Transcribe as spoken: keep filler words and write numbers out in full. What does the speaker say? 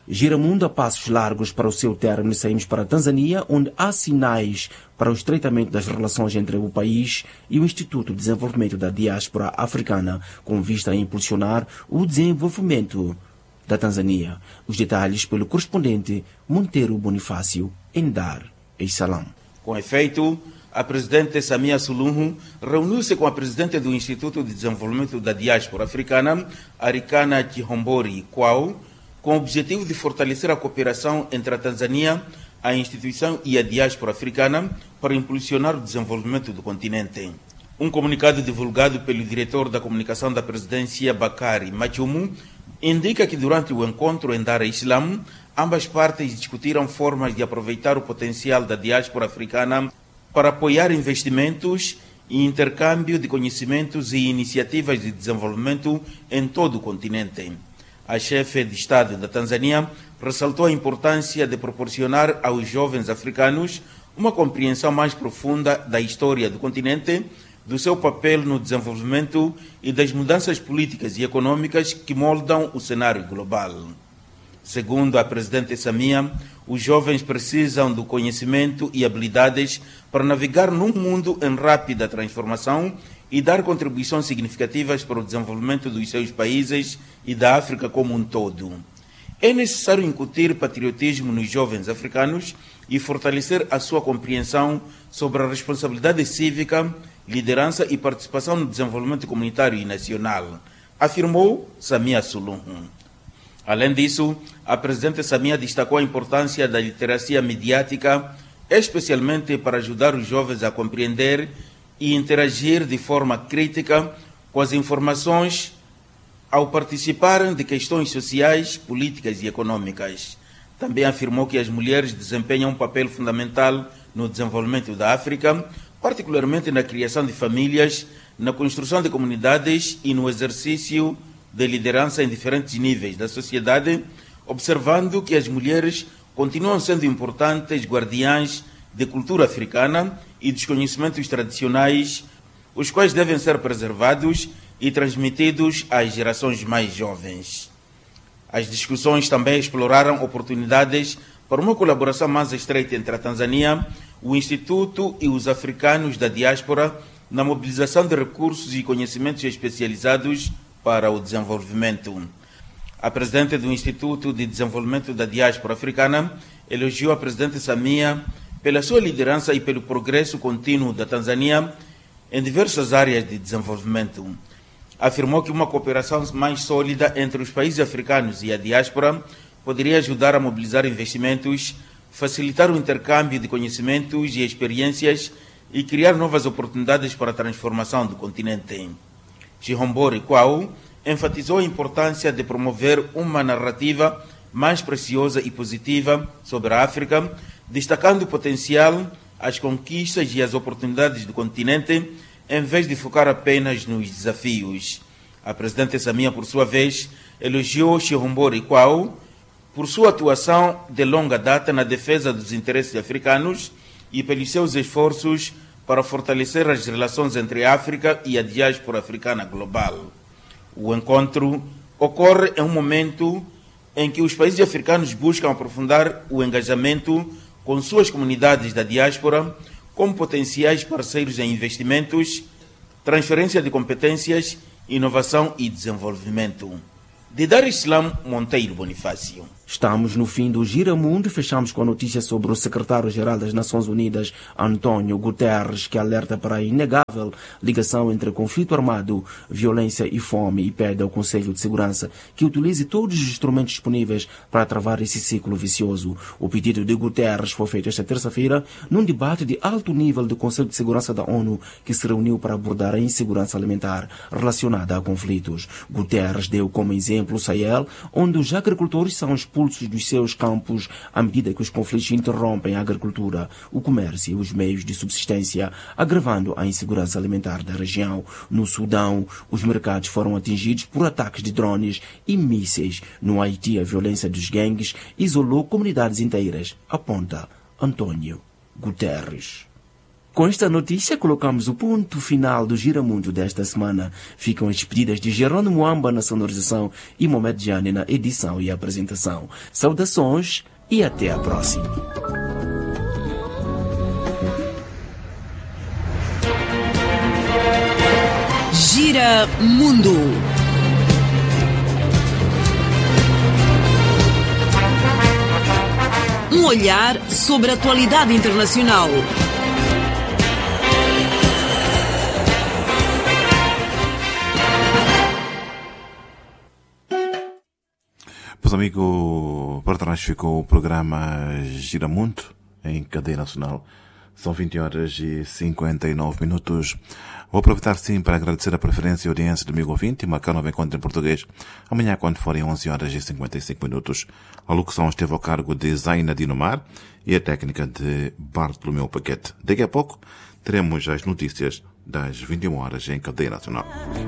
Giramundo a passos largos para o seu término e saímos para a Tanzânia, onde há sinais para o estreitamento das relações entre o país e o Instituto de Desenvolvimento da Diáspora Africana, com vista a impulsionar o desenvolvimento da Tanzânia. Os detalhes pelo correspondente Monteiro Bonifácio, em Dar es Salaam. Com efeito, a presidente Samia Suluhu reuniu-se com a presidente do Instituto de Desenvolvimento da Diáspora Africana, Arikana Chihombori Kwao, com o objetivo de fortalecer a cooperação entre a Tanzânia, a instituição e a diáspora africana para impulsionar o desenvolvimento do continente. Um comunicado divulgado pelo diretor da comunicação da presidência, Bakari Machumu, indica que durante o encontro em Dar es Salaam, ambas partes discutiram formas de aproveitar o potencial da diáspora africana para apoiar investimentos e intercâmbio de conhecimentos e iniciativas de desenvolvimento em todo o continente. A chefe de Estado da Tanzânia ressaltou a importância de proporcionar aos jovens africanos uma compreensão mais profunda da história do continente, do seu papel no desenvolvimento e das mudanças políticas e econômicas que moldam o cenário global. Segundo a presidente Samia, os jovens precisam do conhecimento e habilidades para navegar num mundo em rápida transformação e dar contribuições significativas para o desenvolvimento dos seus países e da África como um todo. É necessário incutir patriotismo nos jovens africanos e fortalecer a sua compreensão sobre a responsabilidade cívica, liderança e participação no desenvolvimento comunitário e nacional, afirmou Samia Suluhu. Além disso, a presidente Samia destacou a importância da literacia mediática, especialmente para ajudar os jovens a compreender e interagir de forma crítica com as informações ao participarem de questões sociais, políticas e econômicas. Também afirmou que as mulheres desempenham um papel fundamental no desenvolvimento da África, particularmente na criação de famílias, na construção de comunidades e no exercício de liderança em diferentes níveis da sociedade, observando que as mulheres continuam sendo importantes guardiãs de cultura africana e dos conhecimentos tradicionais, os quais devem ser preservados e transmitidos às gerações mais jovens. As discussões também exploraram oportunidades para uma colaboração mais estreita entre a Tanzânia, o Instituto e os africanos da diáspora na mobilização de recursos e conhecimentos especializados para o desenvolvimento. A presidente do Instituto de Desenvolvimento da Diáspora Africana elogiou a presidente Samia pela sua liderança e pelo progresso contínuo da Tanzânia em diversas áreas de desenvolvimento. Afirmou que uma cooperação mais sólida entre os países africanos e a diáspora poderia ajudar a mobilizar investimentos, facilitar o intercâmbio de conhecimentos e experiências e criar novas oportunidades para a transformação do continente. Chihombori Kwao enfatizou a importância de promover uma narrativa mais preciosa e positiva sobre a África, destacando o potencial, as conquistas e as oportunidades do continente, em vez de focar apenas nos desafios. A presidente Samia, por sua vez, elogiou Chihombori Kwao por sua atuação de longa data na defesa dos interesses africanos e pelos seus esforços para fortalecer as relações entre a África e a diáspora africana global. O encontro ocorre em um momento em que os países africanos buscam aprofundar o engajamento com suas comunidades da diáspora como potenciais parceiros em investimentos, transferência de competências, inovação e desenvolvimento. De Dar es Salaam, Monteiro Bonifácio. Estamos no fim do Giramundo e fechamos com a notícia sobre o secretário-geral das Nações Unidas, António Guterres, que alerta para a inegável ligação entre conflito armado, violência e fome e pede ao Conselho de Segurança que utilize todos os instrumentos disponíveis para travar esse ciclo vicioso. O pedido de Guterres foi feito esta terça-feira num debate de alto nível do Conselho de Segurança da ONU, que se reuniu para abordar a insegurança alimentar relacionada a conflitos. Guterres deu como exemplo o Sahel, onde os agricultores são expulsos dos seus campos à medida que os conflitos interrompem a agricultura, o comércio e os meios de subsistência, agravando a insegurança alimentar da região. No Sudão, os mercados foram atingidos por ataques de drones e mísseis. No Haiti, a violência dos gangues isolou comunidades inteiras, aponta António Guterres. Com esta notícia, colocamos o ponto final do Giramundo desta semana. Ficam as despedidas de Jerônimo Amba na sonorização e Mohamed Jani na edição e apresentação. Saudações e até a próxima. Gira Mundo. Um olhar sobre a atualidade internacional. Pois, amigo, para trás ficou o programa Giramundo em cadeia nacional. São vinte horas e cinquenta e nove minutos. Vou aproveitar sim para agradecer a preferência e audiência do amigo ouvinte e marcar um novo encontro em português amanhã quando forem onze horas e cinquenta e cinco minutos. A locução esteve ao cargo de Zaina Dinomar e a técnica de Bartolomeu Paquete. Daqui a pouco teremos as notícias das vinte e uma horas em cadeia nacional.